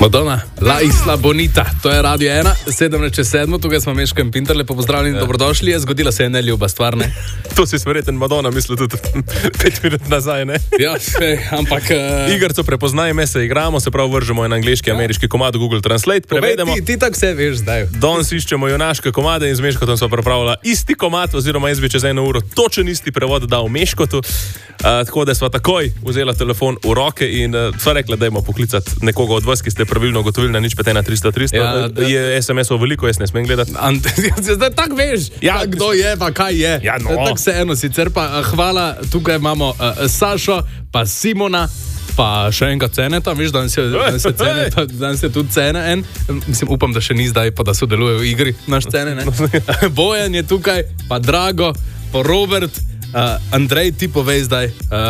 Madonna, La Isla Bonita, to je Radio 1, 7:07, tukaj smo Meško in Pinter, lepo pozdravljeni, dobrodošli. Zgodila se je neljuba stvar, ne? To si verjeten Madonna mislil tudi 5 minut nazaj, ne? Ja, ampak... Igrco prepoznaj me, se igramo, se prav vržemo en angleški, ameriški komad v Google Translate, prevedemo. Ti tako vse veš zdaj. Danes iščemo junaške komade in z Meškotom smo pripravila isti komad, oziroma jaz bi čez 1 uro točen isti prevod dal Meškotu. Tako da sva takoj vzela telefon v roke in sva rekla, dajmo poklicati nekoga od vas, ki ste pravilno ugotovili na 051 300. Je SMS-ov veliko, jaz ne smem gledati. Zdaj tako veš, kdo je, pa kaj je. Ja, no. Tako se eno, sicer pa hvala, tukaj imamo Sašo, pa Simona, pa še enega Ceneta, veš, danes je tudi Cene en, mislim, upam, da še ni zdaj, pa da sodeluje v igri naš Cene, ne? Bojan je tukaj, pa Drago, pa Robert, Andrej, ti povej zdaj,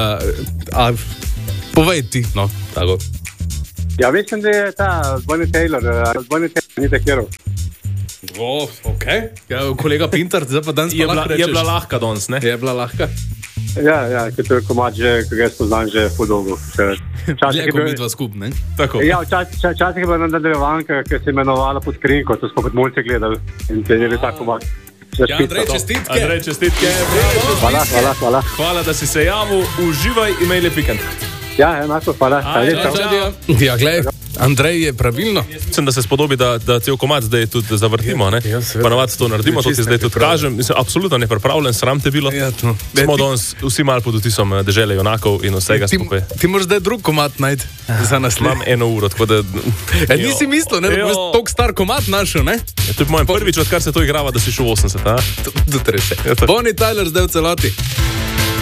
povej ti, no, tako. Ja, mislim, da je ta Bonnie Taylor, ni takero. Okej. Ja, kolega Pinter, zdaj pa danes pa lahko rečeš. Je bila lahka danes, ne? Je bila lahka. Ja, ker to je komad že, ki ga jaz poznam že ful dolgo. Dlje ko midva skup, ne? Tako. Ja, včasih je bila nadaljevanka, ki se je imenovala Pod krinko, to smo kot mulce gledali in cenili ta komad. Ja, Andrej, čestitke. Andrej, čestitke. Hvala. Hvala, da si se javil, uživaj, imej lep vikend. Ja, enako, hvala. Ja, glej, Andrej je pravilno. Mislim, da se spodobi, da cel komad zdaj tudi zavrtimo, ne? Pa navad to naredimo, to ti zdaj tudi kažem. Mislim, absolutno nepripravljen, sram te bilo. Smo danes vsi malo pod vtisom dežele junakov in vsega skupaj. Ti moraš zdaj drug komad najti za naslednji. Imam 1 uro, tako da... Nisi mislil, ne, da boš toliko star komad našel, ne? To je moj prvič, odkar se to igrava, da si šel v 80, a? Tudi res je. Bonnie Tyler zdaj v celoti.